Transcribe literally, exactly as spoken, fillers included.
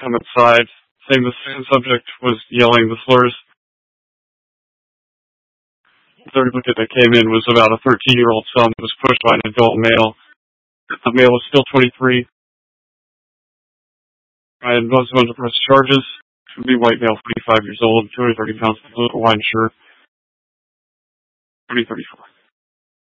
come inside, saying the second subject was yelling the slurs. The third applicant that came in was about a thirteen-year-old son that was pushed by an adult male. The male was still twenty-three. And most of them press charges. Should be white male, forty-five years old, two hundred thirty pounds, blue Hawaiian shirt. twenty thirty-four.